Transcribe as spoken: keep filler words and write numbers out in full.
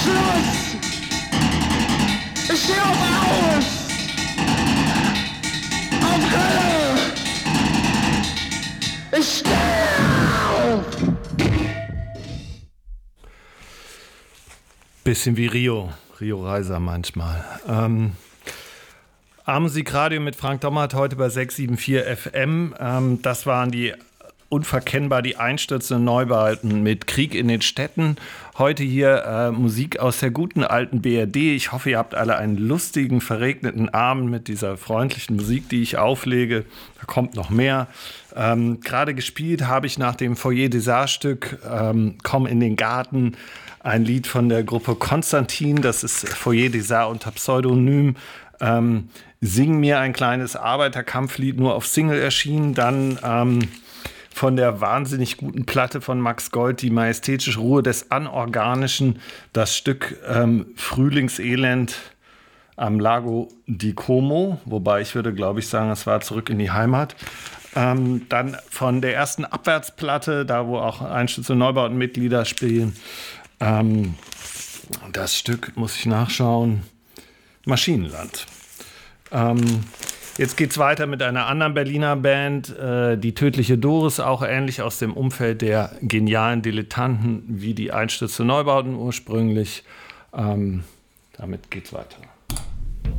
Schluss! Ich stehe auf Aus! Auf Hölle! Ich stehe auf! Bisschen wie Rio, Rio Reiser manchmal. Ähm, A-Musik-Radio mit Frank Dommert heute bei sechs sieben vier F M. Ähm, das waren die unverkennbar die einstürzenden Neubauten mit Krieg in den Städten. Heute hier äh, Musik aus der guten alten B R D. Ich hoffe, ihr habt alle einen lustigen, verregneten Abend mit dieser freundlichen Musik, die ich auflege. Da kommt noch mehr. Ähm, Gerade gespielt habe ich nach dem Foyer des Arts-Stück ähm, Komm in den Garten, ein Lied von der Gruppe Konstantin. Das ist Foyer des Arts unter Pseudonym. Ähm, Sing mir ein kleines Arbeiterkampflied, nur auf Single erschienen. Dann ähm, von der wahnsinnig guten Platte von Max Gold, die majestätische Ruhe des Anorganischen, das Stück ähm, Frühlingselend am Lago di Como. Wobei ich würde, glaube ich, sagen, es war zurück in die Heimat. Ähm, dann von der ersten Abwärtsplatte, da wo auch einstürzende Neubautenmitglieder spielen. Ähm, das Stück, muss ich nachschauen, Maschinenland. Ähm, jetzt geht's weiter mit einer anderen Berliner Band, äh, die Tödliche Doris, auch ähnlich aus dem Umfeld der genialen Dilettanten wie die einstürzende Neubauten ursprünglich. Ähm, damit geht's weiter.